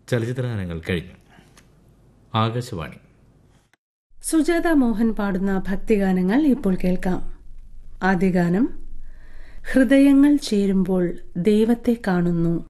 ചലച്ചിത്രഗാനങ്ങൾ കഴിഞ്ഞു. ആകാശവാണി. സുജാത മോഹൻ പാടുന്ന ഭക്തിഗാനങ്ങൾ ഇപ്പോൾ കേൾക്കാം. ആദ്യ ഗാനം, ഹൃദയങ്ങൾ ചേരുമ്പോൾ ദൈവത്തെ കാണുന്നു.